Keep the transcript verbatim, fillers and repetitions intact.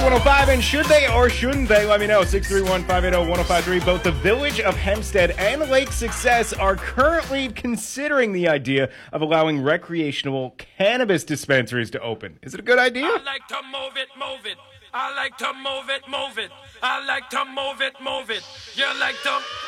one oh five, and should they or shouldn't they? Let me know. six three one, five eight zero, one oh five three. Both the village of Hempstead and Lake Success are currently considering the idea of allowing recreational cannabis dispensaries to open. Is it a good idea? I like to move it, move it. I like to move it, move it. I like to move it, move it. You like to...